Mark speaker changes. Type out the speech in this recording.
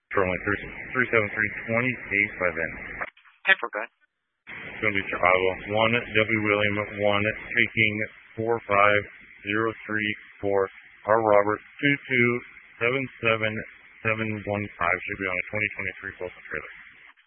Speaker 1: Controlling 37320, case by then.
Speaker 2: 10 for good.
Speaker 1: It's going to be Chicago 1, W. William 1, taking 45034, R. Robert 2277715, should be on a 2023 postal trailer.